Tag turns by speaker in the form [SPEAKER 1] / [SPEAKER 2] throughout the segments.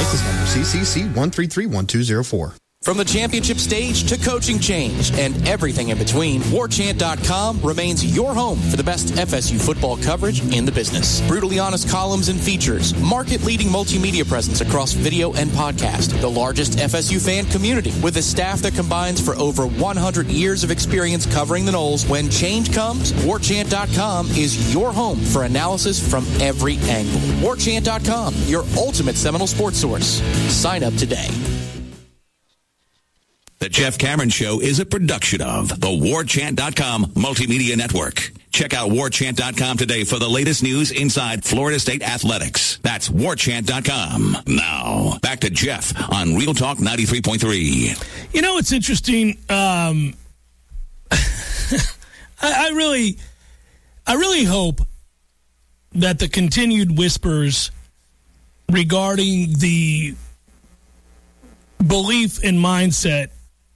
[SPEAKER 1] License number CCC 1331204.
[SPEAKER 2] From the championship stage to coaching change and everything in between, WarChant.com remains your home for the best FSU football coverage in the business. Brutally honest columns and features, market-leading multimedia presence across video and podcast, the largest FSU fan community with a staff that combines for over 100 years of experience covering the Noles. When change comes, WarChant.com is your home for analysis from every angle. WarChant.com, your ultimate Seminole sports source. Sign up today.
[SPEAKER 3] The Jeff Cameron Show is a production of the WarChant.com Multimedia Network. Check out WarChant.com today for the latest news inside Florida State athletics. That's WarChant.com. Now, back to Jeff on Real Talk 93.3.
[SPEAKER 4] You know, it's interesting. I really hope that the continued whispers regarding the belief and mindset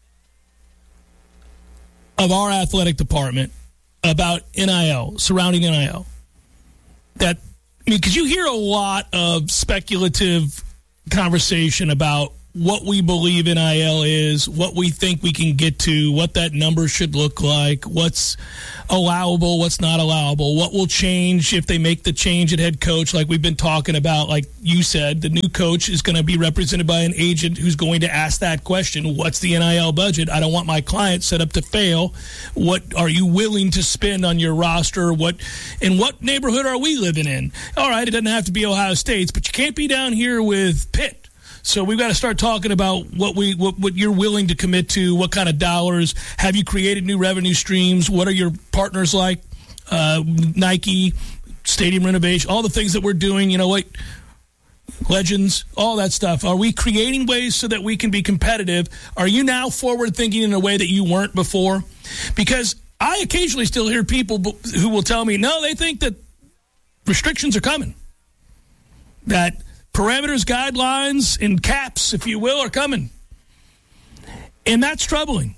[SPEAKER 4] of our athletic department about NIL, surrounding NIL. That, I mean, because you hear a lot of speculative conversation about what we believe NIL is, what we think we can get to, what that number should look like, what's allowable, what's not allowable, what will change if they make the change at head coach, like we've been talking about. Like you said, the new coach is going to be represented by an agent who's going to ask that question: what's the NIL budget? I don't want my client set up to fail. What are you willing to spend on your roster? What neighborhood are we living in? All right, it doesn't have to be Ohio State's, but you can't be down here with Pitt. So we've got to start talking about what you're willing to commit to, what kind of dollars. Have you created new revenue streams? What are your partners like? Nike, stadium renovation, all the things that we're doing, Legends, all that stuff. Are we creating ways so that we can be competitive? Are you now forward thinking in a way that you weren't before? Because I occasionally still hear people who will tell me, no, they think that restrictions are coming. That parameters, guidelines, and caps, if you will, are coming. And that's troubling.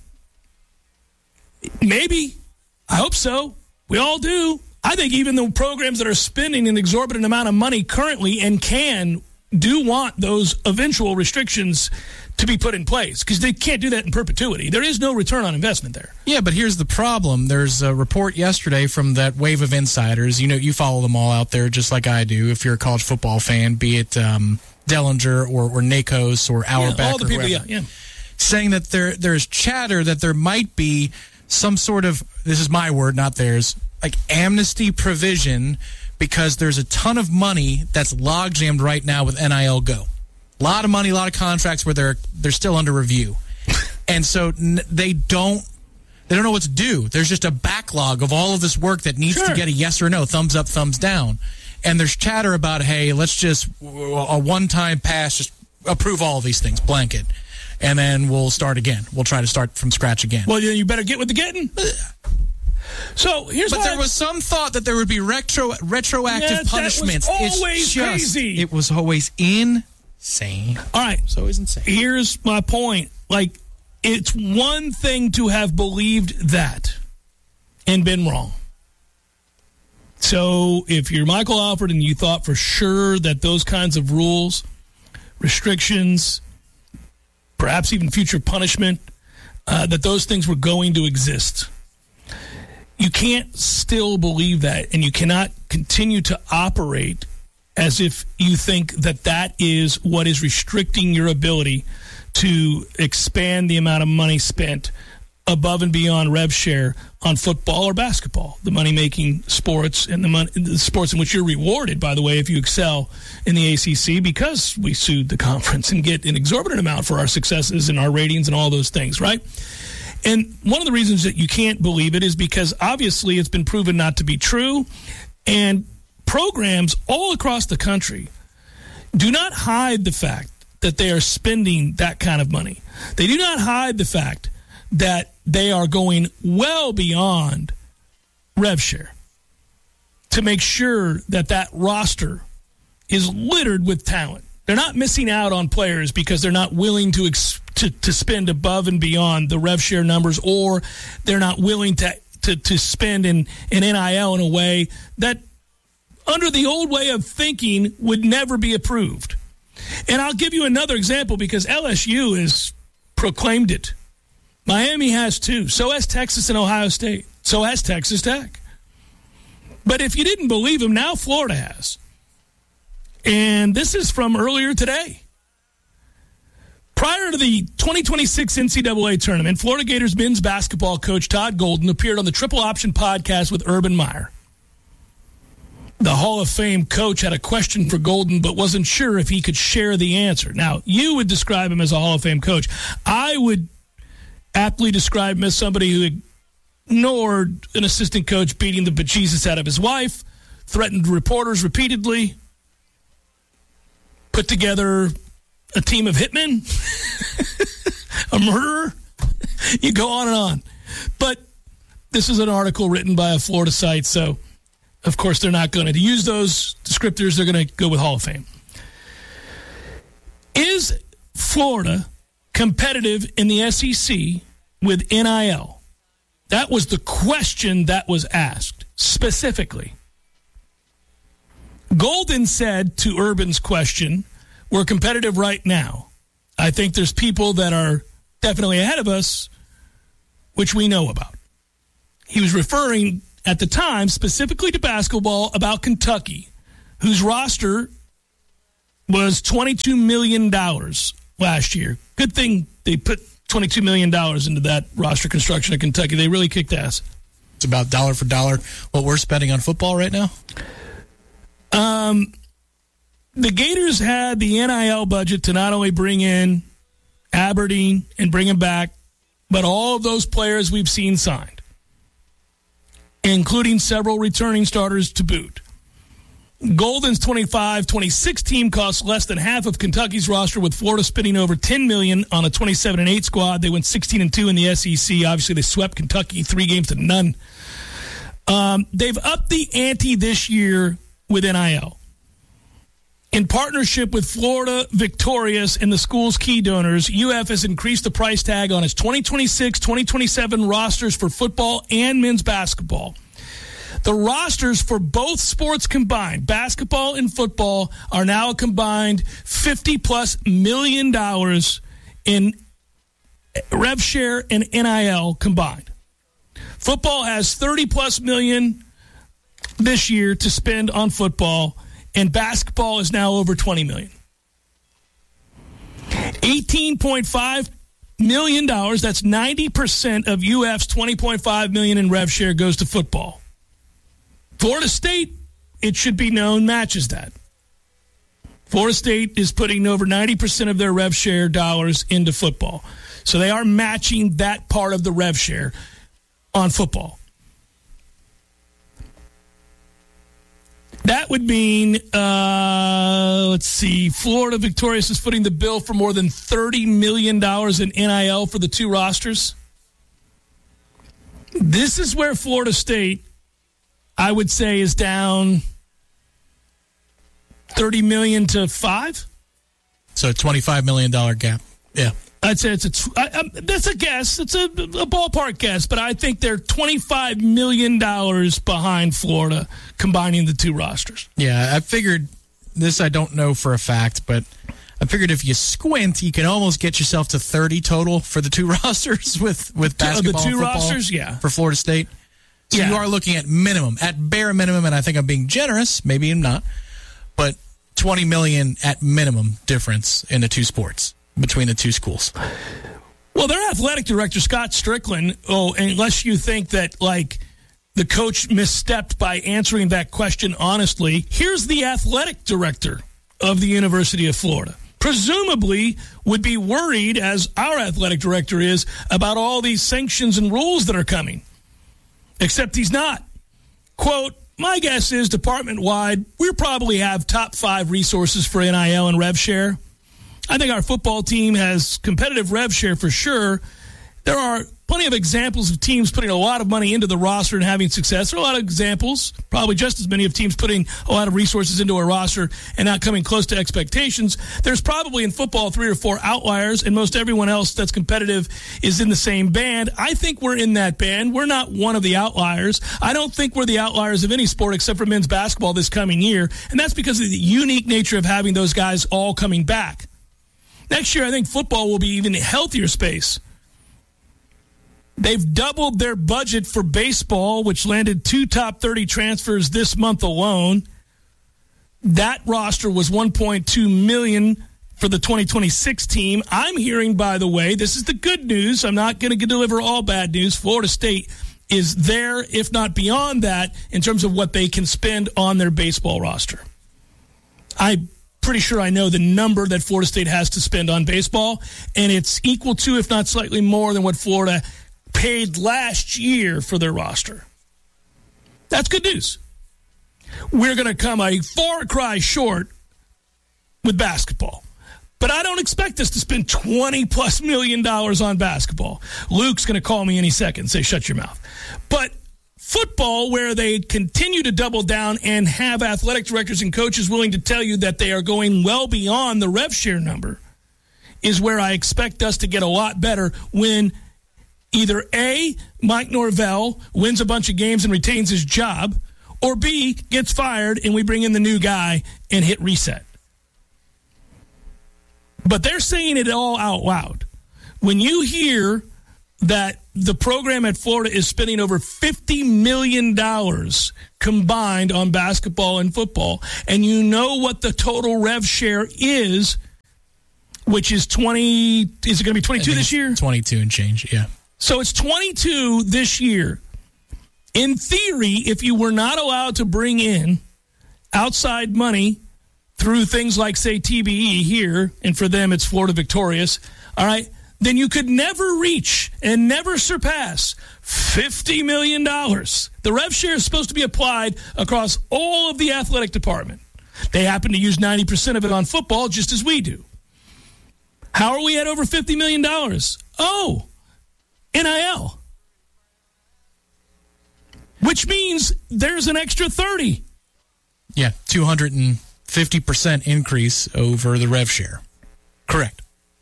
[SPEAKER 4] Maybe. I hope so. We all do. I think even the programs that are spending an exorbitant amount of money currently and do want those eventual restrictions to be put in place, because they can't do that in perpetuity. There is no return on investment there.
[SPEAKER 5] Yeah, but here's the problem. There's a report yesterday from that wave of insiders. You follow them all out there just like I do. If you're a college football fan, be it Dellinger or Nakos or Auerbach,
[SPEAKER 4] all the people,
[SPEAKER 5] saying that there's chatter that there might be some sort of, this is my word, not theirs, like amnesty provision, because there's a ton of money that's logjammed right now with NIL Go. A lot of money, a lot of contracts where they're still under review. And so they don't know what to do. There's just a backlog of all of this work that needs to get a yes or no, thumbs up, thumbs down. And there's chatter about, hey, let's just, a one-time pass, just approve all of these things, blanket. And then we'll start again. We'll try to start from scratch again.
[SPEAKER 4] Well, you better get with the getting. So
[SPEAKER 5] there was some thought that there would be retroactive punishments.
[SPEAKER 4] That's always crazy.
[SPEAKER 5] It was always insane.
[SPEAKER 4] All right.
[SPEAKER 5] It's always insane.
[SPEAKER 4] Here's my point. Like, it's one thing to have believed that and been wrong. So if you're Michael Alford and you thought for sure that those kinds of rules, restrictions, perhaps even future punishment, that those things were going to exist, you can't still believe that, and you cannot continue to operate as if you think that is what is restricting your ability to expand the amount of money spent above and beyond rev share on football or basketball, the money-making sports and the sports in which you're rewarded, by the way, if you excel in the ACC, because we sued the conference and get an exorbitant amount for our successes and our ratings and all those things, right? And one of the reasons that you can't believe it is because obviously it's been proven not to be true, and programs all across the country do not hide the fact that they are spending that kind of money. They do not hide the fact that they are going well beyond rev share to make sure that roster is littered with talent. They're not missing out on players because they're not willing to spend above and beyond the rev share numbers, or they're not willing to spend in NIL in a way that under the old way of thinking would never be approved. And I'll give you another example because LSU has proclaimed it. Miami has too. So has Texas and Ohio State. So has Texas Tech. But if you didn't believe him, now Florida has. And this is from earlier today. Prior to the 2026 NCAA tournament, Florida Gators men's basketball coach Todd Golden appeared on the Triple Option podcast with Urban Meyer. The Hall of Fame coach had a question for Golden but wasn't sure if he could share the answer. Now, you would describe him as a Hall of Fame coach. I would aptly describe him as somebody who ignored an assistant coach beating the bejesus out of his wife, threatened reporters repeatedly, put together a team of hitmen, a murderer. You go on and on. But this is an article written by a Florida site, so of course they're not going to use those descriptors. They're going to go with Hall of Fame. Is Florida competitive in the SEC with NIL? That was the question that was asked specifically. Golden said to Urban's question, we're competitive right now. I think there's people that are definitely ahead of us, which we know about. He was referring at the time specifically to basketball about Kentucky, whose roster was $22 million last year. Good thing they put $22 million into that roster construction of Kentucky. They really kicked ass.
[SPEAKER 5] It's about dollar for dollar what we're spending on football right now?
[SPEAKER 4] The Gators had the NIL budget to not only bring in Aberdeen and bring him back, but all of those players we've seen signed, including several returning starters to boot. Golden's 25-26 team costs less than half of Kentucky's roster, with Florida spending over $10 million on a 27-8 squad. They went 16-2 in the SEC. Obviously, they swept Kentucky 3-0. They've upped the ante this year with NIL. In partnership with Florida Victorious and the school's key donors, UF has increased the price tag on its 2026-2027 rosters for football and men's basketball. The rosters for both sports combined, basketball and football, are now a combined $50+ million in rev share and NIL combined. Football has $30+ million this year to spend on football, and basketball is now over $20 million. $18.5 million, that's 90% of UF's $20.5 million in rev share goes to football. Florida State, it should be known, matches that. Florida State is putting over 90% of their rev share dollars into football. So they are matching that part of the rev share on football. That would mean, Florida Victorious is footing the bill for more than $30 million in NIL for the two rosters. This is where Florida State, I would say, is down $30 million to $5.
[SPEAKER 5] So a $25 million gap. Yeah.
[SPEAKER 4] I'd say that's a guess. It's a ballpark guess, but I think they're $25 million behind Florida combining the two rosters.
[SPEAKER 5] Yeah, I figured this. I don't know for a fact, but I figured if you squint, you can almost get yourself to 30 total for the two rosters with basketball
[SPEAKER 4] the two
[SPEAKER 5] and football
[SPEAKER 4] rosters, yeah,
[SPEAKER 5] for Florida State. So you are looking at minimum, at bare minimum, and I think I'm being generous. Maybe I'm not, but $20 million at minimum difference in the two sports between the two schools.
[SPEAKER 4] Well, their athletic director, Scott Strickland, unless you think that, like, the coach misstepped by answering that question honestly, here's the athletic director of the University of Florida. Presumably would be worried, as our athletic director is, about all these sanctions and rules that are coming. Except he's not. Quote, my guess is department-wide, we'll probably have top 5 resources for NIL and rev share. I think our football team has competitive rev share for sure. There are plenty of examples of teams putting a lot of money into the roster and having success. There are a lot of examples, probably just as many, of teams putting a lot of resources into a roster and not coming close to expectations. There's probably in football 3 or 4 outliers, and most everyone else that's competitive is in the same band. I think we're in that band. We're not one of the outliers. I don't think we're the outliers of any sport except for men's basketball this coming year, and that's because of the unique nature of having those guys all coming back. Next year, I think football will be even a healthier space. They've doubled their budget for baseball, which landed 2 top 30 transfers this month alone. That roster was $1.2 million for the 2026 team. I'm hearing, by the way, this is the good news. I'm not going to deliver all bad news. Florida State is there, if not beyond that, in terms of what they can spend on their baseball roster. I'm pretty sure I know the number that Florida State has to spend on baseball, and it's equal to, if not slightly more, than what Florida paid last year for their roster. That's good news. We're going to come a far cry short with basketball. But I don't expect us to spend $20+ million on basketball. Luke's going to call me any second and say, shut your mouth. But football, where they continue to double down and have athletic directors and coaches willing to tell you that they are going well beyond the rev share number, is where I expect us to get a lot better when either A, Mike Norvell wins a bunch of games and retains his job, or B, gets fired and we bring in the new guy and hit reset. But they're saying it all out loud. When you hear that the program at Florida is spending over $50 million combined on basketball and football, and you know what the total rev share is, which is 20, is it going to be 22 this year?
[SPEAKER 5] 22 and change, yeah.
[SPEAKER 4] So it's 22 this year. In theory, if you were not allowed to bring in outside money through things like, say, TBE here, and for them it's Florida Victorious, all right, then you could never reach and never surpass $50 million. The rev share is supposed to be applied across all of the athletic department. They happen to use 90% of it on football, just as we do. How are we at over $50 million? Oh, NIL. Which means there's an extra 30.
[SPEAKER 5] Yeah, 250% increase over the rev share. Correct.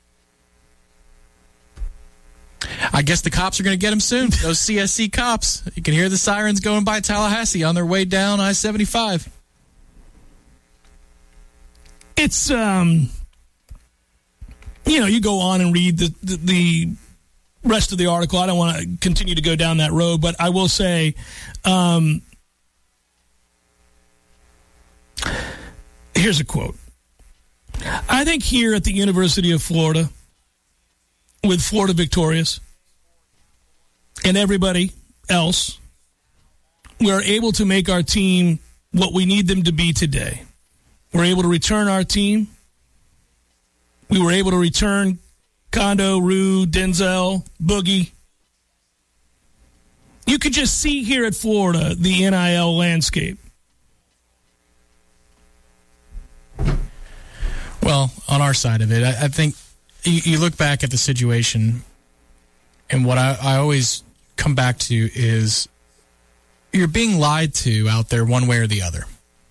[SPEAKER 5] I guess the cops are going to get them soon. Those CSC cops. You can hear the sirens going by Tallahassee on their way down I-75.
[SPEAKER 4] It's, you go on and read the rest of the article. I don't want to continue to go down that road, but I will say, here's a quote. I think here at the University of Florida, with Florida Victorious and everybody else, we are able to make our team what we need them to be today. We're able to return our team. We were able to return Kondo, Rue, Denzel, Boogie. You could just see here at Florida the NIL landscape.
[SPEAKER 5] Well, on our side of it, I think you look back at the situation, and what I always come back to is you're being lied to out there one way or the other.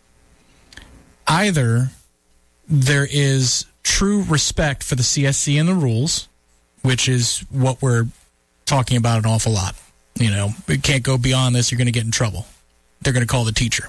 [SPEAKER 5] Either there is true respect for the CSC and the rules, which is what we're talking about an awful lot. We can't go beyond this. You're going to get in trouble. They're going to call the teacher.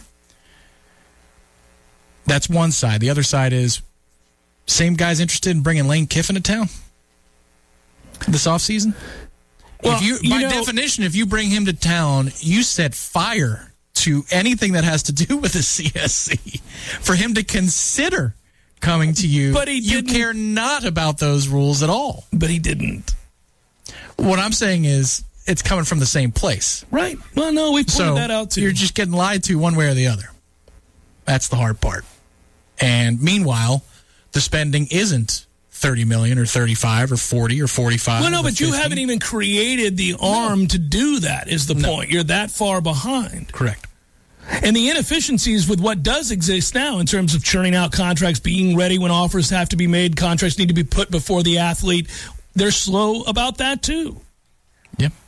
[SPEAKER 5] That's one side. The other side is same guy's interested in bringing Lane Kiffin to town this offseason. Well, by definition, if you bring him to town, you set fire to anything that has to do with the CSC. For him to consider coming to you, but you care not about those rules at all.
[SPEAKER 4] But he didn't.
[SPEAKER 5] What I'm saying is it's coming from the same place.
[SPEAKER 4] Right. Well, no, we pointed that out too.
[SPEAKER 5] You're just getting lied to one way or the other. That's the hard part. And meanwhile, the spending isn't $30 million or $35 or $40 or $45.
[SPEAKER 4] Well, no, but you haven't even created the arm to do that, is the point. You're that far behind.
[SPEAKER 5] Correct.
[SPEAKER 4] And the inefficiencies with what does exist now in terms of churning out contracts, being ready when offers have to be made, contracts need to be put before the athlete, they're slow about that too.
[SPEAKER 5] Yep.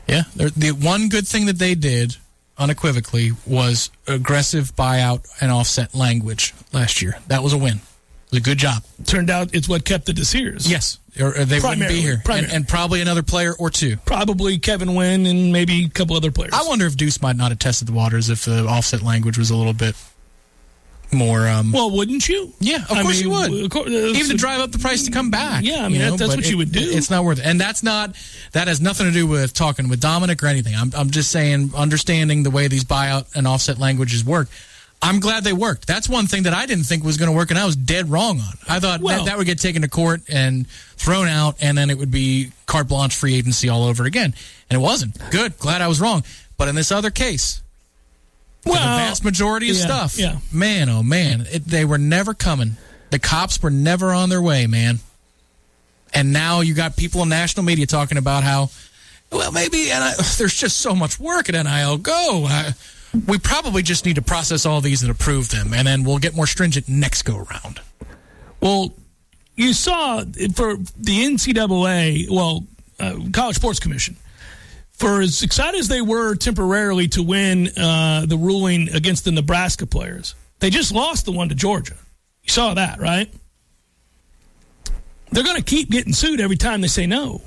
[SPEAKER 5] Yeah, the one good thing that they did unequivocally was aggressive buyout and offset language last year. That was a win. It was a good job.
[SPEAKER 4] Turned out it's what kept the Desirs.
[SPEAKER 5] Yes, or they wouldn't be here. And probably another player or two.
[SPEAKER 4] Probably Kevin Wynn and maybe a couple other players.
[SPEAKER 5] I wonder if Deuce might not have tested the waters if the offset language was a little bit more...
[SPEAKER 4] well, wouldn't you?
[SPEAKER 5] Yeah, of course you would. Even to drive up the price to come back.
[SPEAKER 4] Yeah, I mean, that's what you would do.
[SPEAKER 5] It's not worth it. And that has nothing to do with talking with Dominic or anything. I'm just saying, understanding the way these buyout and offset languages work, I'm glad they worked. That's one thing that I didn't think was going to work, and I was dead wrong on. I thought that would get taken to court and thrown out, and then it would be carte blanche free agency all over again. And it wasn't. Good. Glad I was wrong. But in this other case, the vast majority of stuff, man, oh man, they were never coming. The cops were never on their way, man. And now you got people in national media talking about how, well, maybe there's just so much work at NIL Go. We probably just need to process all these and approve them, and then we'll get more stringent next go-around.
[SPEAKER 4] Well, you saw for the NCAA, College Sports Commission, for as excited as they were temporarily to win the ruling against the Nebraska players, they just lost the one to Georgia. You saw that, right? They're going to keep getting sued every time they say no.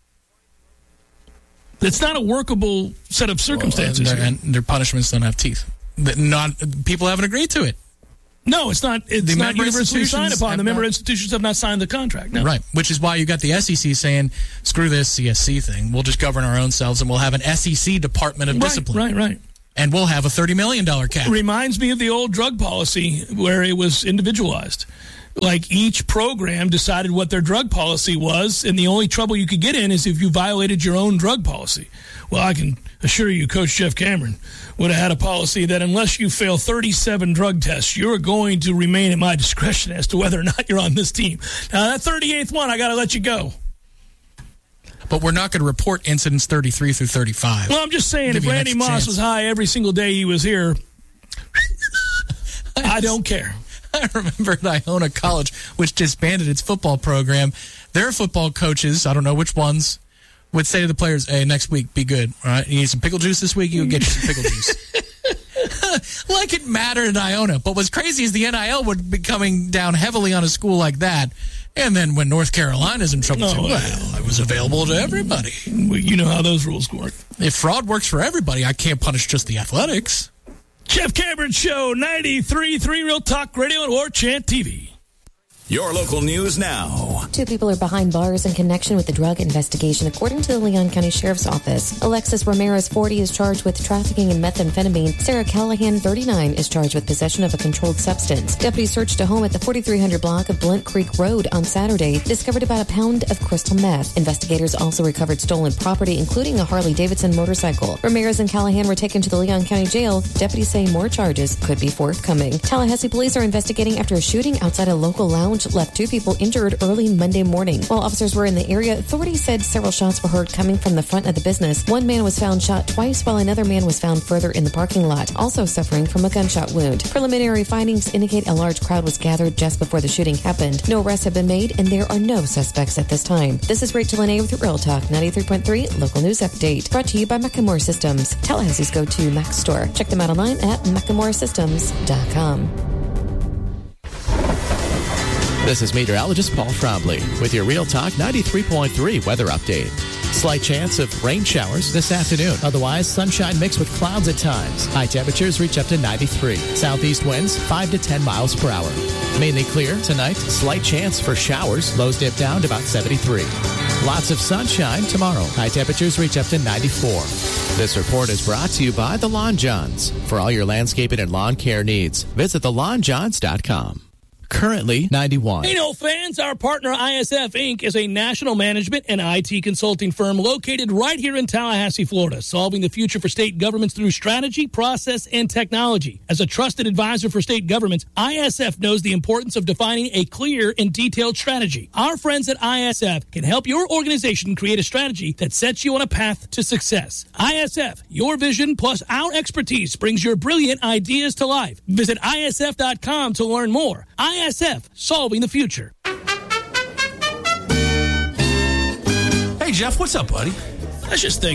[SPEAKER 4] It's not a workable set of circumstances.
[SPEAKER 5] And their punishments don't have teeth. People haven't agreed to it.
[SPEAKER 4] No, it's not. It's not universally signed upon. The member institutions have not signed the contract. No.
[SPEAKER 5] Right, which is why you got the SEC saying, screw this CSC thing. We'll just govern our own selves, and we'll have an SEC Department of Discipline.
[SPEAKER 4] Right.
[SPEAKER 5] And we'll have a $30 million cap.
[SPEAKER 4] Reminds me of the old drug policy where it was individualized. Like each program decided what their drug policy was, and the only trouble you could get in is if you violated your own drug policy. Well, I can assure you, Coach Jeff Cameron would have had a policy that unless you fail 37 drug tests, you're going to remain at my discretion as to whether or not you're on this team. Now, that 38th one, I got to let you go.
[SPEAKER 5] But we're not going to report incidents 33 through 35.
[SPEAKER 4] Well, I'm just saying, if Randy Moss was high every single day he was here, I don't care.
[SPEAKER 5] I remember at Iona College, which disbanded its football program, their football coaches, I don't know which ones, would say to the players, hey, next week, be good. All right, you need some pickle juice this week? You'll get you some pickle juice. Like it mattered in Iona. But what's crazy is the NIL would be coming down heavily on a school like that. And then when North Carolina's in trouble, it was available to everybody.
[SPEAKER 4] You know how those rules work.
[SPEAKER 5] If fraud works for everybody, I can't punish just the athletics.
[SPEAKER 4] Jeff Cameron Show, 93.3 Real Talk Radio and War Chant TV.
[SPEAKER 3] Your local news now.
[SPEAKER 6] 2 people are behind bars in connection with the drug investigation, according to the Leon County Sheriff's Office. Alexis Ramirez, 40, is charged with trafficking in methamphetamine. Sarah Callahan, 39, is charged with possession of a controlled substance. Deputies searched a home at the 4300 block of Blunt Creek Road on Saturday, discovered about a pound of crystal meth. Investigators also recovered stolen property, including a Harley-Davidson motorcycle. Ramirez and Callahan were taken to the Leon County Jail. Deputies say more charges could be forthcoming. Tallahassee police are investigating after a shooting outside a local lounge left 2 people injured early Monday morning. While officers were in the area, authorities said several shots were heard coming from the front of the business. 1 man was found shot twice, while another man was found further in the parking lot, also suffering from a gunshot wound. Preliminary findings indicate a large crowd was gathered just before the shooting happened. No arrests have been made, and there are no suspects at this time. This is Rachel Lene with Real Talk 93.3 Local News Update, brought to you by Macklemore Systems, Tallahassee's go-to Mac store. Check them out online at MacklemoreSystems.com.
[SPEAKER 7] This is meteorologist Paul Trombley with your Real Talk 93.3 weather update. Slight chance of rain showers this afternoon. Otherwise, sunshine mixed with clouds at times. High temperatures reach up to 93. Southeast winds 5 to 10 miles per hour. Mainly clear tonight. Slight chance for showers. Lows dip down to about 73. Lots of sunshine tomorrow. High temperatures reach up to 94. This report is brought to you by The Lawn Johns. For all your landscaping and lawn care needs, visit thelawnjohns.com. Currently 91.
[SPEAKER 4] Hey, no fans, our partner ISF Inc. is a national management and IT consulting firm located right here in Tallahassee, Florida, solving the future for state governments through strategy, process, and technology. As a trusted advisor for state governments, ISF knows the importance of defining a clear and detailed strategy. Our friends at ISF can help your organization create a strategy that sets you on a path to success. ISF, your vision plus our expertise brings your brilliant ideas to life. Visit ISF.com to learn more. ISF, solving the future.
[SPEAKER 8] Hey, Jeff, what's up, buddy?
[SPEAKER 4] I was just thinking,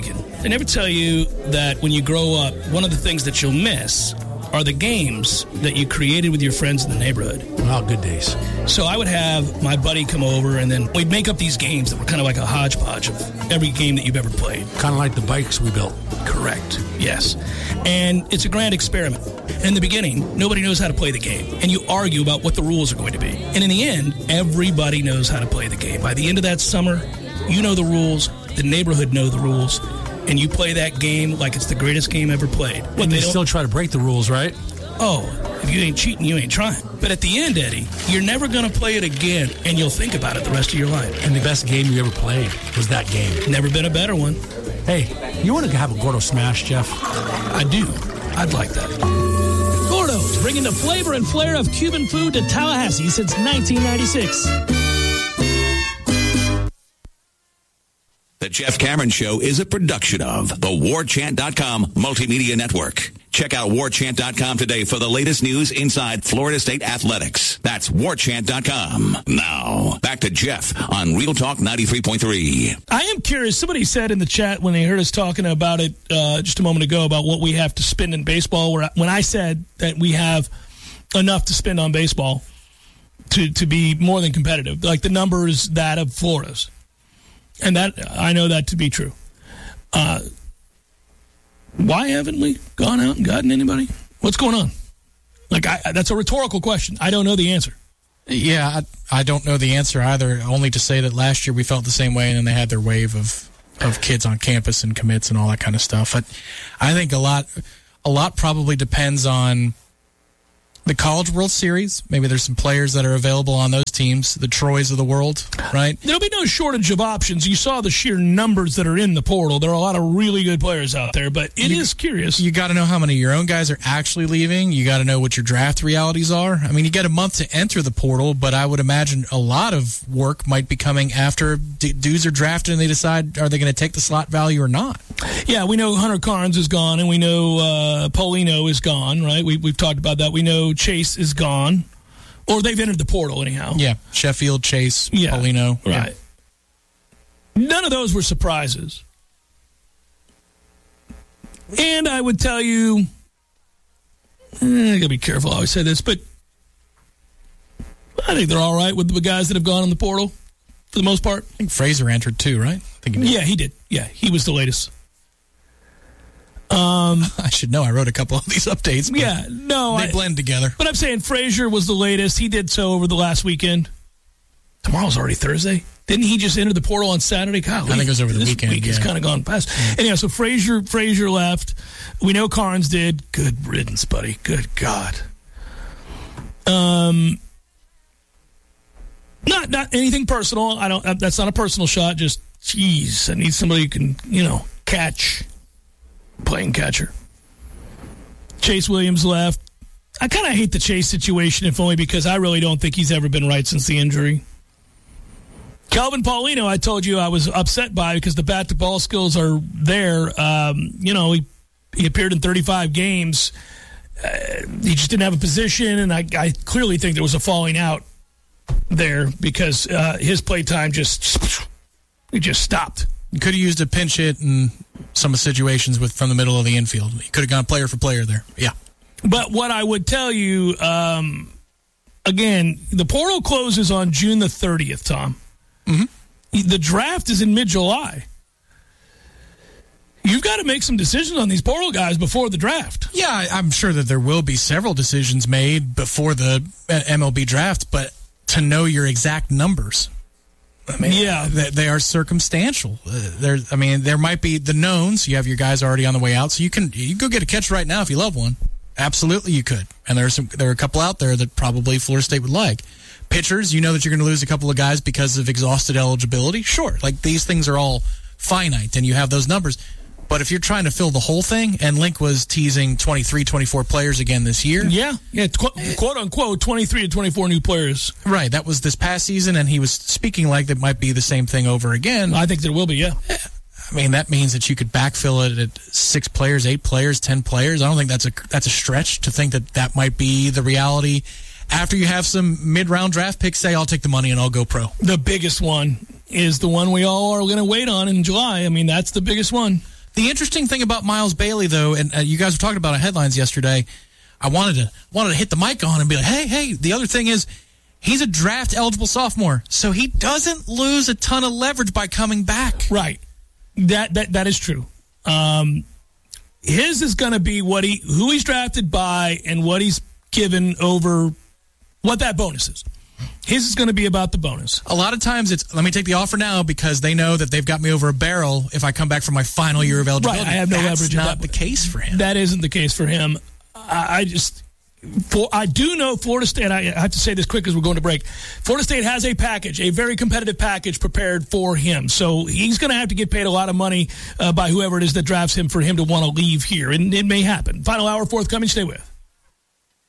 [SPEAKER 4] They never tell you that when you grow up, one of the things that you'll miss are the games that you created with your friends in the neighborhood.
[SPEAKER 8] Wow, good days.
[SPEAKER 4] So I would have my buddy come over, and then we'd make up these games that were kind of like a hodgepodge of every game that you've ever played.
[SPEAKER 8] Kind of like the bikes we built.
[SPEAKER 4] Correct. Yes. And it's a grand experiment. In the beginning, nobody knows how to play the game, and you argue about what the rules are going to be. And in the end, everybody knows how to play the game. By the end of that summer, you know the rules, the neighborhood know the rules, and you play that game like it's the greatest game ever played.
[SPEAKER 8] And they still try to break the rules, right?
[SPEAKER 4] Oh, if you ain't cheating, you ain't trying. But at the end, Eddie, you're never going to play it again, and you'll think about it the rest of your life.
[SPEAKER 8] And the best game you ever played was that game.
[SPEAKER 4] Never been a better one.
[SPEAKER 8] Hey, you want to have a Gordo Smash, Jeff?
[SPEAKER 4] I do. I'd like that.
[SPEAKER 9] Gordo's, bringing the flavor and flair of Cuban food to Tallahassee since 1996.
[SPEAKER 3] The Jeff Cameron Show is a production of the WarChant.com Multimedia Network. Check out WarChant.com today for the latest news inside Florida State athletics. That's WarChant.com. Now, back to Jeff on Real Talk 93.3.
[SPEAKER 4] I am curious. Somebody said in the chat when they heard us talking about it just a moment ago about what we have to spend in baseball, when I said that we have enough to spend on baseball to be more than competitive, like the number is that of Florida's. And that I know that to be true. Why haven't we gone out and gotten anybody? What's going on? That's a rhetorical question. I don't know the answer.
[SPEAKER 5] Yeah, I don't know the answer either, only to say that last year we felt the same way, and then they had their wave of kids on campus and commits and all that kind of stuff. But I think a lot probably depends on the College World Series. Maybe there's some players that are available on those teams, the Troys of the world, right?
[SPEAKER 4] There'll be no shortage of options. You saw the sheer numbers that are in the portal. There are a lot of really good players out there, but it is curious.
[SPEAKER 5] You got to know how many of your own guys are actually leaving. You got to know what your draft realities are. I mean, you get a month to enter the portal, but I would imagine a lot of work might be coming after dudes are drafted and they decide, are they going to take the slot value or not?
[SPEAKER 4] Yeah, we know Hunter Carnes is gone, and we know Paulino is gone, right? We've talked about that. We know Chase is gone, or they've entered the portal anyhow.
[SPEAKER 5] Yeah, Sheffield, Chase, Paulino.
[SPEAKER 4] Right. Yeah. None of those were surprises. And I would tell you, I gotta be careful how I say this, but I think they're all right with the guys that have gone in the portal for the most part.
[SPEAKER 5] I think Fraser entered too, right?
[SPEAKER 4] Yeah, he did. Yeah, he was the latest.
[SPEAKER 5] I should know. I wrote a couple of these updates.
[SPEAKER 4] Yeah, no.
[SPEAKER 5] They blend together.
[SPEAKER 4] But I'm saying Frazier was the latest. He did so over the last weekend. Tomorrow's already Thursday. Didn't he just enter the portal on Saturday? Golly,
[SPEAKER 5] I think it was over the weekend.
[SPEAKER 4] Week has kind of gone past. Yeah. Anyhow, so Frazier left. We know Carnes did. Good riddance, buddy. Good God. Not anything personal. I don't. That's not a personal shot. Just, geez, I need somebody who can, catch. Playing catcher. Chase Williams left. I kind of hate the Chase situation, if only because I really don't think he's ever been right since the injury. Calvin Paulino, I told you I was upset by because the bat-to-ball skills are there. He appeared in 35 games. He just didn't have a position, and I clearly think there was a falling out there because his play time just stopped.
[SPEAKER 5] You could have used a pinch hit in some situations from the middle of the infield. You could have gone player for player there. Yeah.
[SPEAKER 4] But what I would tell you, again, the portal closes on June the 30th, Tom. Mm-hmm. The draft is in mid-July. You've got to make some decisions on these portal guys before the draft.
[SPEAKER 5] Yeah, I'm sure that there will be several decisions made before the MLB draft, but to know your exact numbers. I mean, yeah, they are circumstantial. There might be the knowns. You have your guys already on the way out, so you can go get a catch right now if you love one. Absolutely, you could. And there are a couple out there that probably Florida State would like. Pitchers, you know that you're going to lose a couple of guys because of exhausted eligibility. Sure, like these things are all finite, and you have those numbers. But if you're trying to fill the whole thing, and Link was teasing 23, 24 players again this year.
[SPEAKER 4] Yeah, quote-unquote, 23 to 24 new players.
[SPEAKER 5] Right, that was this past season, and he was speaking like that might be the same thing over again.
[SPEAKER 4] I think there will be, yeah.
[SPEAKER 5] I mean, that means that you could backfill it at 6 players, 8 players, 10 players. I don't think that's a stretch to think that might be the reality. After you have some mid-round draft picks, say, I'll take the money and I'll go pro.
[SPEAKER 4] The biggest one is the one we all are going to wait on in July. I mean, that's the biggest one.
[SPEAKER 5] The interesting thing about Miles Bailey, though, and you guys were talking about it in headlines yesterday, I wanted to hit the mic on and be like, hey, the other thing is he's a draft-eligible sophomore, so he doesn't lose a ton of leverage by coming back.
[SPEAKER 4] Right. That is true. His is going to be who he's drafted by and what he's given over what that bonus is. His is going to be about the bonus.
[SPEAKER 5] A lot of times it's, let me take the offer now because they know that they've got me over a barrel if I come back from my final year of eligibility.
[SPEAKER 4] Right, I have no leverage.
[SPEAKER 5] That's not the case for him.
[SPEAKER 4] That isn't the case for him. I do know Florida State, I have to say this quick as we're going to break, Florida State has a package, a very competitive package prepared for him. So he's going to have to get paid a lot of money by whoever it is that drafts him for him to want to leave here. And it may happen. Final hour forthcoming. Stay with.